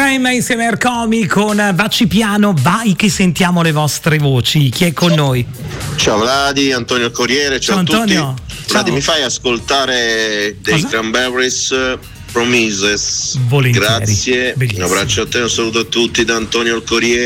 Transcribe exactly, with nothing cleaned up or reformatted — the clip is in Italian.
Time insieme a Ercomi con Vacci Piano, vai che sentiamo le vostre voci. Chi è con noi? Ciao Vladi, Antonio Corriere, ciao, ciao a Antonio. tutti. Vladi, mi fai ascoltare dei Cosa? Cranberries Promises? Volentieri. Grazie. Bellissimo. Un abbraccio a te, un saluto a tutti da Antonio il Corriere.